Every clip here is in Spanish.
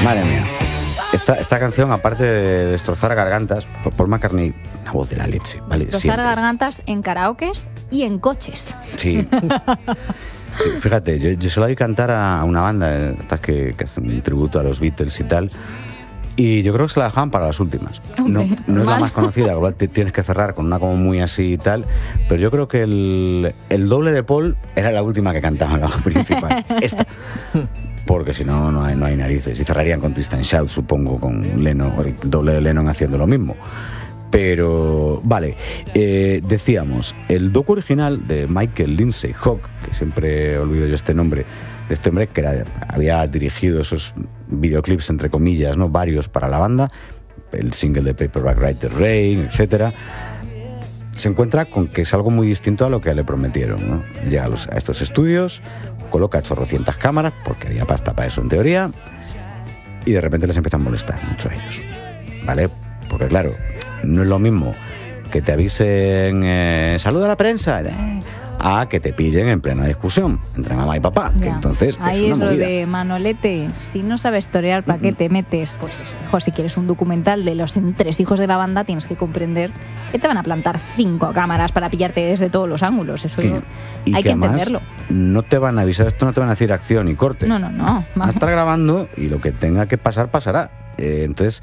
Madre mía. Esta canción, aparte de destrozar gargantas, Paul McCartney, una voz de la leche, ¿vale? Destrozar Siempre. gargantas en karaokes y en coches. Sí. Sí, fíjate, yo se la oí cantar a una banda, estas que hacen un tributo a los Beatles y tal, y yo creo que se la dejaban para las últimas. No es la más conocida, igual te tienes que cerrar con una como muy así y tal, pero yo creo que el doble de Paul era la última que cantaba en la principal. Esta. Porque si no, no hay narices. Y cerrarían con Twist and Shout, supongo, con Lennon, el doble de Lennon haciendo lo mismo. Pero, vale, decíamos, el docu original de Michael Lindsay Hogg, que siempre olvido yo este nombre, de este hombre que había dirigido esos videoclips, entre comillas, ¿no? Varios para la banda, el single de Paperback Writer Rain, etcétera, se encuentra con que es algo muy distinto a lo que le prometieron, ¿no? Llega a estos estudios, coloca chorrocientas cámaras, porque había pasta para eso en teoría, y de repente les empieza a molestar mucho a ellos, ¿vale? Porque claro, no es lo mismo que te avisen saluda a la prensa a que te pillen en plena discusión entre mamá y papá, que entonces ahí es una lo movida. de Manolete, si no sabes torear, ¿para qué te metes? Pues eso, mejor si quieres un documental de los tres hijos de la banda, tienes que comprender que te van a plantar 5 cámaras para pillarte desde todos los ángulos. Eso y hay que además entenderlo. No te van a avisar, esto no te van a decir acción y corte. No. Van a estar grabando y lo que tenga que pasar, pasará. Entonces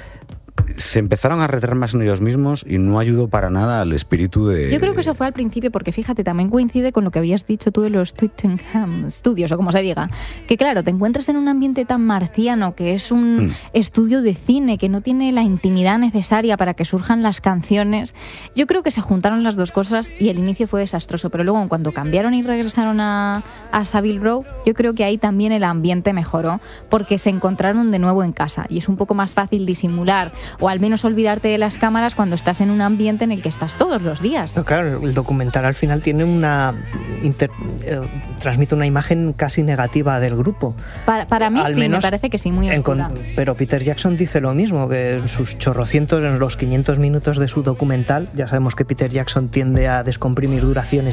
se empezaron a retraer más en ellos mismos y no ayudó para nada al espíritu de... Yo creo que eso fue al principio, porque fíjate, también coincide con lo que habías dicho tú de los Twickenham Studios, o como se diga, que claro, te encuentras en un ambiente tan marciano, que es un estudio de cine, que no tiene la intimidad necesaria para que surjan las canciones. Yo creo que se juntaron las dos cosas y el inicio fue desastroso, pero luego cuando cambiaron y regresaron a Savile Row, yo creo que ahí también el ambiente mejoró, porque se encontraron de nuevo en casa y es un poco más fácil disimular o al menos olvidarte de las cámaras cuando estás en un ambiente en el que estás todos los días. No, claro, el documental al final tiene transmite una imagen casi negativa del grupo. Para mí al sí, menos me parece que sí, muy oscura. Pero Peter Jackson dice lo mismo, que en sus chorrocientos, en los 500 minutos de su documental, ya sabemos que Peter Jackson tiende a descomprimir duraciones